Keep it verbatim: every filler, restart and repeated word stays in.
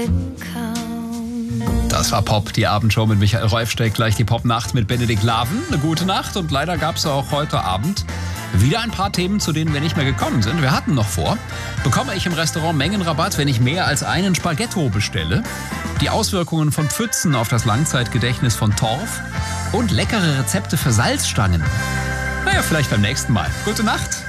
Das war Pop, die Abendshow mit Michael Räufstedt, gleich die Pop-Nacht mit Benedikt Laven. Eine gute Nacht und leider gab es auch heute Abend wieder ein paar Themen, zu denen wir nicht mehr gekommen sind. Wir hatten noch vor, bekomme ich im Restaurant Mengenrabatt, wenn ich mehr als einen Spaghetto bestelle? Die Auswirkungen von Pfützen auf das Langzeitgedächtnis von Torf und leckere Rezepte für Salzstangen. Naja, vielleicht beim nächsten Mal. Gute Nacht.